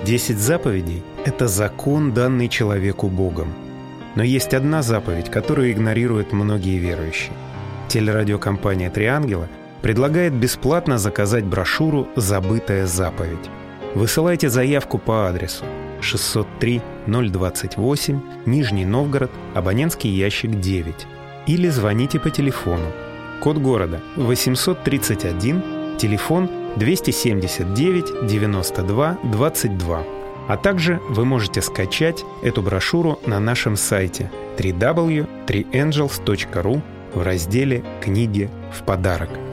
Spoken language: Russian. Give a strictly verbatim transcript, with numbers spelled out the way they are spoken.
Десять заповедей – это закон, данный человеку Богом. Но есть одна заповедь, которую игнорируют многие верующие. Телерадиокомпания «Три ангела» предлагает бесплатно заказать брошюру «Забытая заповедь». Высылайте заявку по адресу шестьсот три ноль двадцать восемь, Нижний Новгород, абонентский ящик девять. Или звоните по телефону. Код города восемьсот тридцать один, телефон двести семьдесят девять девяносто два двадцать два. А также вы можете скачать эту брошюру на нашем сайте дабл ю дабл ю дабл ю точка три ангелс точка ру в разделе «Книги в подарок».